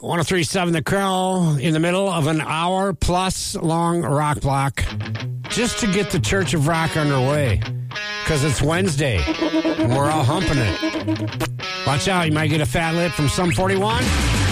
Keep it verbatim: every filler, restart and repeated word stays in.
one oh three point seven The Crow in the middle of an hour plus long rock block just to get the Church of Rock underway because it's Wednesday and we're all humping it. Watch out, you might get a fat lip from Sum forty-one.